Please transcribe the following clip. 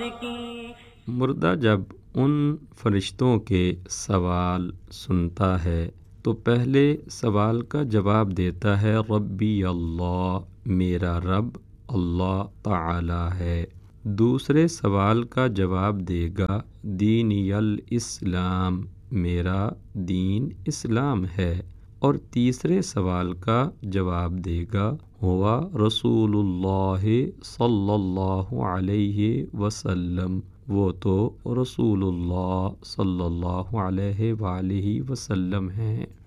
की। मुर्दा जब उन फरिश्तों के सवाल सुनता है तो पहले सवाल का जवाब देता है रब्बी अल्लाह, मेरा रब अल्लाह ताला है। दूसरे सवाल का जवाब देगा दीनियल इस्लाम, मेरा दीन इस्लाम है। और तीसरे सवाल का जवाब देगा हुआ रसूलुल्लाह सल्लल्लाहु अलैहि वसल्लम, वो तो रसूलुल्लाह सल्लल्लाहु अलैहि वसल्लम हैं।